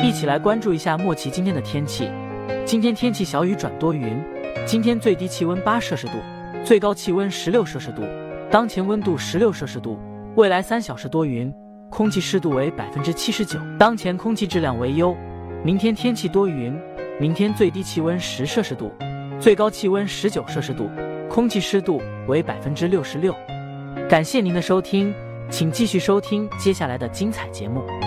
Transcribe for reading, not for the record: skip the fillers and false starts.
一起来关注一下莫奇今天的天气。今天天气小雨转多云，今天最低气温8摄氏度，最高气温16摄氏度，当前温度16摄氏度。未来3小时多云，空气湿度为79%，当前空气质量为优。明天天气多云，明天最低气温10摄氏度，最高气温19摄氏度，空气湿度为66%。感谢您的收听，请继续收听接下来的精彩节目。